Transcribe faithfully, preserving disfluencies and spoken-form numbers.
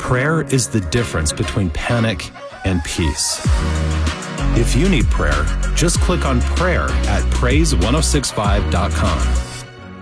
Prayer is the difference between panic and peace. If you need prayer, just click on prayer at praise ten sixty-five dot com.